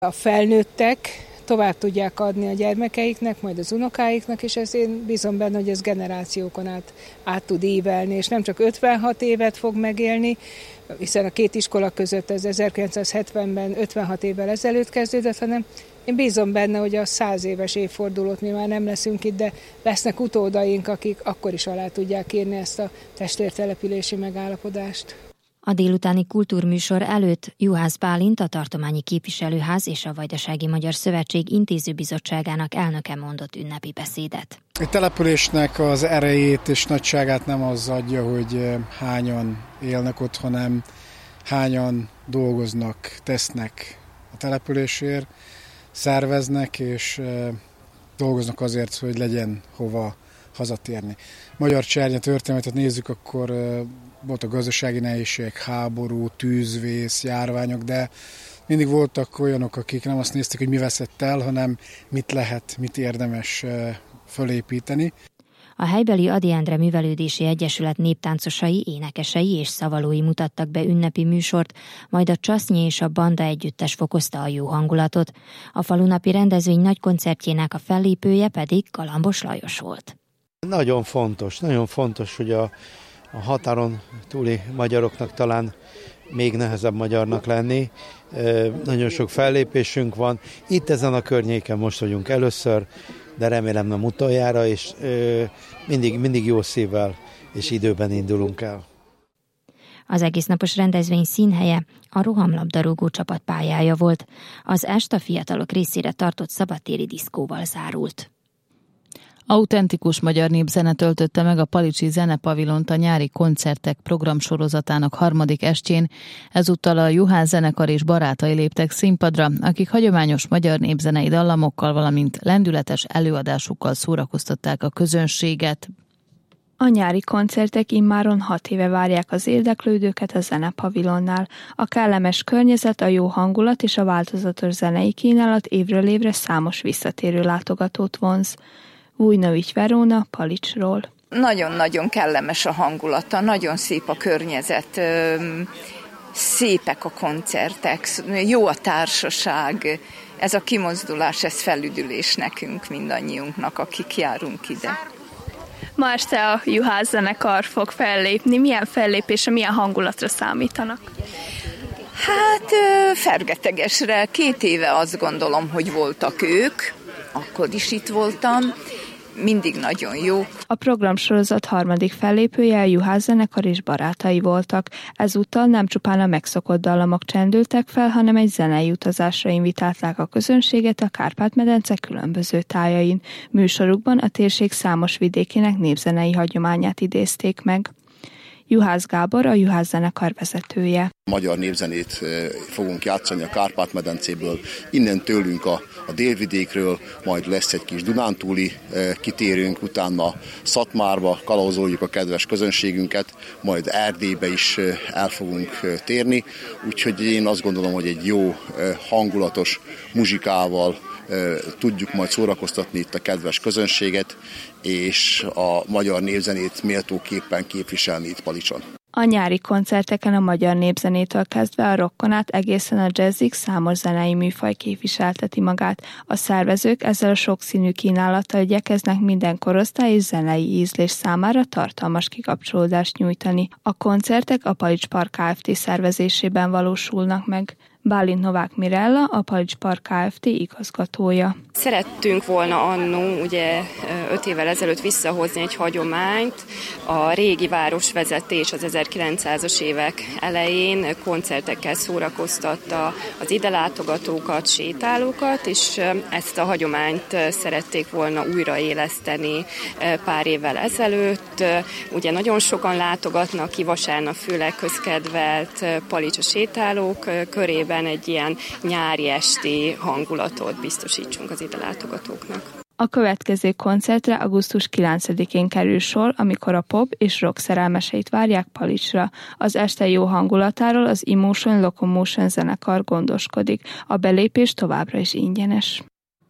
A felnőttek tovább tudják adni a gyermekeiknek, majd az unokáiknak, és ez én bízom benne, hogy ez generációkon át tud ívelni, és nem csak 56 évet fog megélni, hiszen a két iskola között ez 1970-ben 56 évvel ezelőtt kezdődött, hanem én bízom benne, hogy a 100 éves évfordulót mi már nem leszünk itt, de lesznek utódaink, akik akkor is alá tudják írni ezt a testvértelepülési megállapodást. A délutáni kultúrműsor előtt Juhász Bálint, a Tartományi Képviselőház és a Vajdasági Magyar Szövetség intézőbizottságának elnöke mondott ünnepi beszédet. A településnek az erejét és nagyságát nem az adja, hogy hányan élnek ott, hanem hányan dolgoznak, tesznek a településért, szerveznek és dolgoznak azért, hogy legyen hova hazatérni. Magyar csernya történetet nézzük, akkor volt a gazdasági nehézségek, háború, tűzvész, járványok, de mindig voltak olyanok, akik nem azt nézték, hogy mi veszett el, hanem mit lehet, mit érdemes fölépíteni. A helybeli Ady Endre Művelődési Egyesület néptáncosai, énekesei és szavalói mutattak be ünnepi műsort, majd a Csasznyi és a Banda együttes fokozta a jó hangulatot. A falunapi rendezvény nagy koncertjének a fellépője pedig Galambos Lajos volt. Nagyon fontos, hogy a határon túli magyaroknak talán még nehezebb magyarnak lenni. Nagyon sok fellépésünk van. Itt ezen a környéken most vagyunk először, de remélem nem utoljára, és mindig jó szívvel és időben indulunk el. Az egésznapos rendezvény színhelye a rohamlabdarúgó csapat pályája volt. Az est a fiatalok részére tartott szabadtéri diszkóval zárult. Autentikus magyar népzene töltötte meg a Palicsi Zenepavilont a nyári koncertek programsorozatának harmadik estjén. Ezúttal a Juhász zenekar és barátai léptek színpadra, akik hagyományos magyar népzenei dallamokkal, valamint lendületes előadásukkal szórakoztatták a közönséget. A nyári koncertek immáron 6 éve várják az érdeklődőket a Zenepavilonnál. A kellemes környezet, a jó hangulat és a változatos zenei kínálat évről évre számos visszatérő látogatót vonz. Vujnovics Veróna, Palicsról. Nagyon-nagyon kellemes a hangulata, nagyon szép a környezet, szépek a koncertek, jó a társaság. Ez a kimozdulás, ez felüdülés nekünk, mindannyiunknak, akik járunk ide. Ma este a Juhász zenekar fog fellépni. Milyen fellépésre, milyen hangulatra számítanak? Hát fergetegesre. 2 éve azt gondolom, hogy voltak ők, akkor is itt voltam. Mindig nagyon jó. A programsorozat harmadik fellépője a Juhász zenekar és barátai voltak. Ezúttal nem csupán a megszokott dallamok csendültek fel, hanem egy zenei utazásra invitálták a közönséget a Kárpát-medence különböző tájain. Műsorukban a térség számos vidékének népzenei hagyományát idézték meg. Juhász Gábor, a Juhász zenekar vezetője. Magyar népzenét fogunk játszani a Kárpát-medencéből, innen tőlünk a délvidékről, majd lesz egy kis dunántúli kitérünk, utána Szatmárba kalauzoljuk a kedves közönségünket, majd Erdélybe is el fogunk térni, úgyhogy én azt gondolom, hogy egy jó, hangulatos muzsikával tudjuk majd szórakoztatni itt a kedves közönséget, és a magyar népzenét méltóképpen képviselni itt Palicson. A nyári koncerteken a magyar népzenétől kezdve a rockon át egészen a jazzig számos zenei műfaj képviselteti magát. A szervezők ezzel a sokszínű kínálattal igyekeznek minden korosztály és zenei ízlés számára tartalmas kikapcsolódást nyújtani. A koncertek a Palics Park Kft. Szervezésében valósulnak meg. Bálint Novák Mirella, a Palics Park Kft. Igazgatója. Szerettünk volna annó, ugye 5 évvel ezelőtt visszahozni egy hagyományt. A régi városvezetés az 1900-as évek elején koncertekkel szórakoztatta az ide látogatókat, sétálókat, és ezt a hagyományt szerették volna újraéleszteni pár évvel ezelőtt. Ugye nagyon sokan látogatnak ki vasárnap, főleg közkedvelt Palics a sétálók körében, egy ilyen nyári esti hangulatot biztosítsunk az ide látogatóknak. A következő koncertre augusztus 9-én kerül sor, amikor a pop és rock szerelmeseit várják Palicsra. Az este jó hangulatáról az Emotion Locomotion zenekar gondoskodik. A belépés továbbra is ingyenes.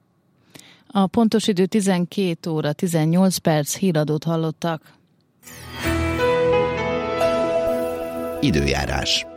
A pontos idő 12 óra 18 perc, híradót hallottak. Időjárás.